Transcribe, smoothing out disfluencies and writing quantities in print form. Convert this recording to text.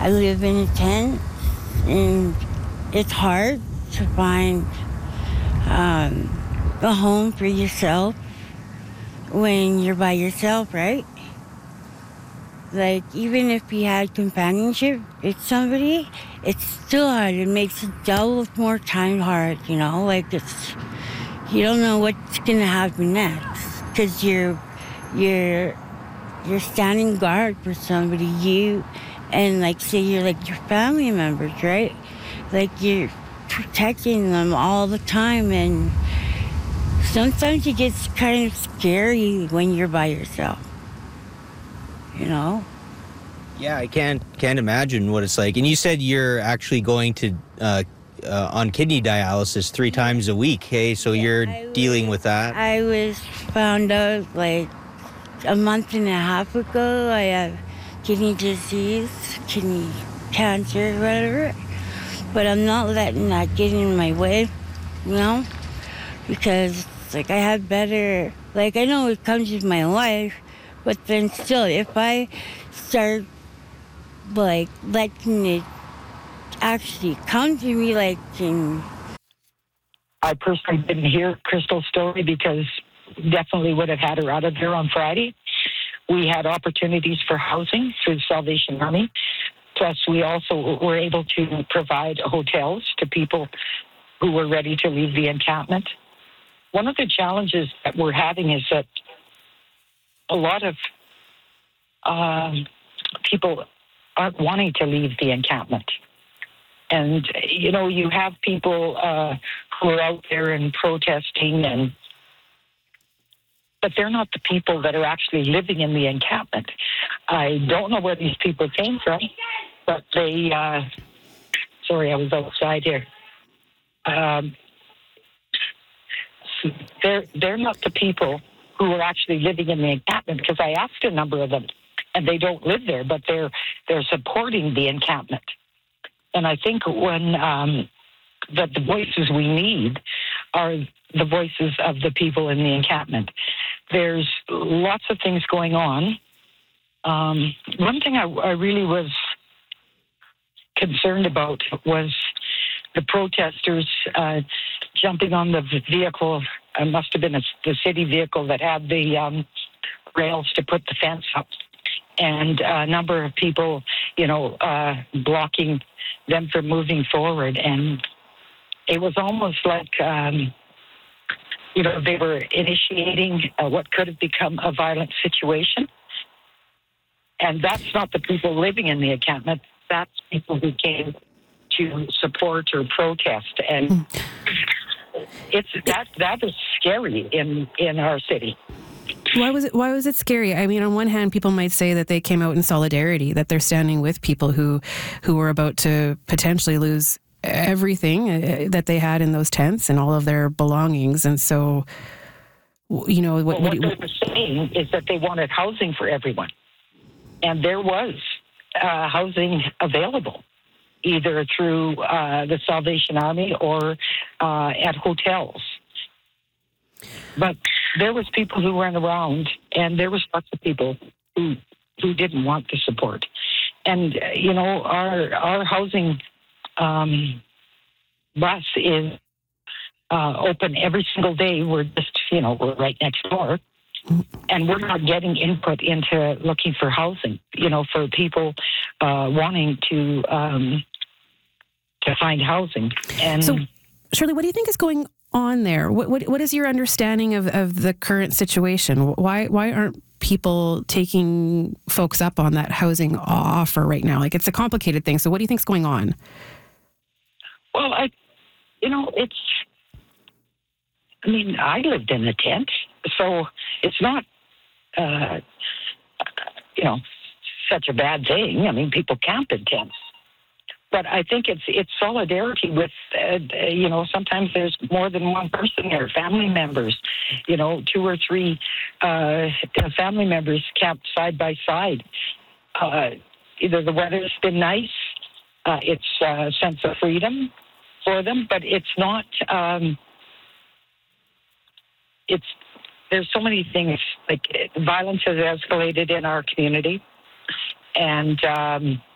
I live in a tent, and it's hard to find a home for yourself when you're by yourself, right? Like, even if you had companionship with somebody, it's still hard. It makes it double more time hard, you know? Like, you don't know what's going to happen next. Because you're standing guard for somebody, and, like, say you're, like, your family members, right? Like, you're protecting them all the time, and sometimes it gets kind of scary when you're by yourself, you know? Yeah, I can't imagine what it's like. And you said you're actually going to on kidney dialysis 3 times a week, hey? So you're dealing with that? I was found out like a month and a half ago. I have kidney disease, kidney cancer, whatever. But I'm not letting that get in my way, you know? Because, like, I have better... Like, I know it comes with my life, but then still, if I start, like, letting it actually come to me, like, I personally didn't hear Crystal's story because definitely would have had her out of there on Friday. We had opportunities for housing through the Salvation Army. Plus, we also were able to provide hotels to people who were ready to leave the encampment. One of the challenges that we're having is that a lot of people aren't wanting to leave the encampment. And, you know, you have people who are out there and protesting, but they're not the people that are actually living in the encampment. I don't know where these people came from, but they, sorry, I was outside here. They're not the people who are actually living in the encampment, because I asked a number of them, and they don't live there, but they're supporting the encampment. And I think that the voices we need are the voices of the people in the encampment. There's lots of things going on. One thing I really was concerned about was the protesters jumping on the vehicle. It must have been the city vehicle that had the rails to put the fence up. And a number of people, you know, blocking them from moving forward. And it was almost like, you know, they were initiating what could have become a violent situation. And that's not the people living in the encampment. That's people who came to support or protest. And that is scary in our city. Why was it scary? I mean, on one hand, people might say that they came out in solidarity, that they're standing with people who were about to potentially lose everything that they had in those tents and all of their belongings. And so, you know, what they were saying is that they wanted housing for everyone. And there was housing available, either through the Salvation Army or at hotels. But there was people who weren't around, and there was lots of people who didn't want the support. And, you know, our housing bus is open every single day. We're just, you know, we're right next door. And we're not getting input into looking for housing, you know, for people wanting to find housing. And so, Shirley, what do you think is going on there? What is your understanding of the current situation? Why aren't people taking folks up on that housing offer right now? Like, it's a complicated thing. So what do you think is going on? Well, I lived in a tent, so it's not, such a bad thing. I mean, people camp in tents. But I think it's solidarity with, sometimes there's more than one person there, family members, 2 or 3 family members camped side by side. Either the weather's been nice, it's a sense of freedom for them, but it's not, there's so many things, like violence has escalated in our community, and